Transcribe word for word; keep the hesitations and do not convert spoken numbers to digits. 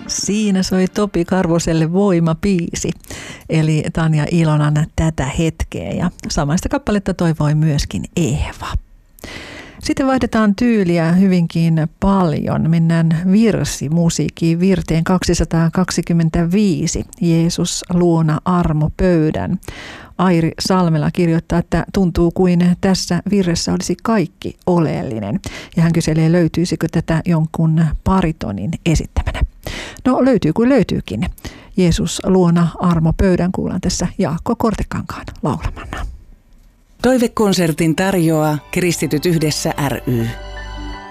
Siinä soi Topi Karvoselle voimapiisi, eli Tanja Ilonan Tätä hetkeä, ja samaista kappaletta toivoi myöskin Eeva. Sitten vaihdetaan tyyliä hyvinkin paljon. Mennään virsimusiikkiin virteen kaksisataakaksikymmentäviisi. Jeesus luona armo pöydän. Airi Salmela kirjoittaa, että tuntuu kuin tässä virressä olisi kaikki oleellinen. Ja hän kyselee, löytyisikö tätä jonkun baritonin esittämänä. No löytyy kuin löytyykin. Jeesus luona armo pöydän kuullaan tässä Jaakko Kortekankaan laulamana. Toivekonsertin tarjoaa Kristityt yhdessä ry.